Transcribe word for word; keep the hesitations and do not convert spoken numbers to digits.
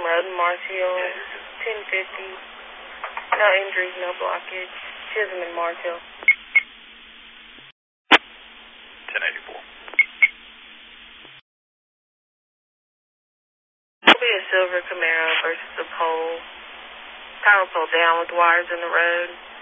Road in Marshall, ten fifty. No injuries, no blockage. Chisholm in Marshall. ten eighty-four. It'll be a silver Camaro versus a pole. Power pole down with wires in the road.